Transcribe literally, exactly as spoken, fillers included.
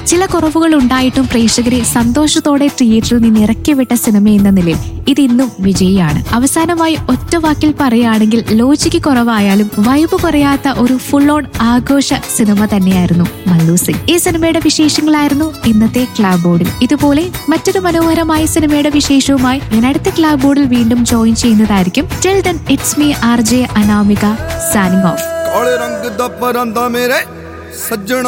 ചില കുറവുകൾ ഉണ്ടായിട്ടും പ്രേക്ഷകരെ സന്തോഷത്തോടെ തിയേറ്ററിൽ നിന്ന് ഇറക്കിവിട്ട സിനിമ എന്ന നിലയിൽ ഇത് ഇന്നും വിജയിയാണ്. അവസാനമായി ഒറ്റ വാക്കിൽ പറയുകയാണെങ്കിൽ ലോജിക്ക് കുറവായാലും വൈബ് കുറയാത്ത ഒരു ഫുൾ ഓൺ ആഘോഷ സിനിമ തന്നെയായിരുന്നു മല്ലു സിംഗ്. ഈ സിനിമയുടെ വിശേഷങ്ങളായിരുന്നു ഇന്നത്തെ ക്ലാബ് ബോർഡിൽ. ഇതുപോലെ മറ്റൊരു മനോഹരമായ സിനിമയുടെ വിശേഷവുമായി ഞാൻ അടുത്ത ക്ലാബ് ബോർഡിൽ വീണ്ടും ജോയിൻ ചെയ്യുന്നതായിരിക്കും. Till then it's me R J Anamika signing off.